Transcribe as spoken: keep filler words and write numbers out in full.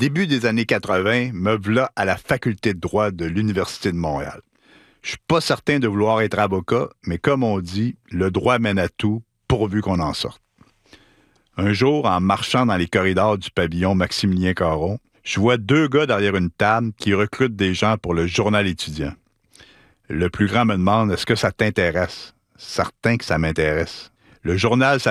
Début des années quatre-vingt, me voilà à la faculté de droit de l'Université de Montréal. Je suis pas certain de vouloir être avocat, mais comme on dit, le droit mène à tout, pourvu qu'on en sorte. Un jour, en marchant dans les corridors du pavillon Maximilien Caron, je vois deux gars derrière une table qui recrutent des gens pour le journal étudiant. Le plus grand me demande « Est-ce que ça t'intéresse? » Certain que ça m'intéresse. Le journal